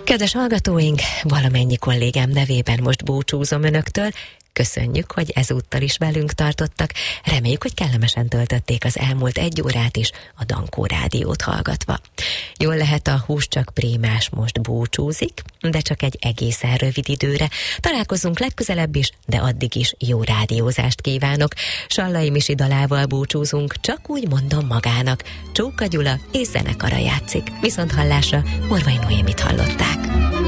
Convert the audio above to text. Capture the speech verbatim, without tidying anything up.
Kedves hallgatóink, valamennyi kollégám nevében most búcsúzom önöktől. Köszönjük, hogy ezúttal is velünk tartottak. Reméljük, hogy kellemesen töltötték az elmúlt egy órát is a Dankó rádiót hallgatva. Jól lehet, a Hús csak Prémás most búcsúzik, de csak egy egészen rövid időre. Találkozunk legközelebb is, de addig is jó rádiózást kívánok. Sallai Misi dalával búcsúzunk, csak úgy mondom magának. Csóka Gyula és zenekara játszik. Viszont hallásra Morvai Noémit hallották.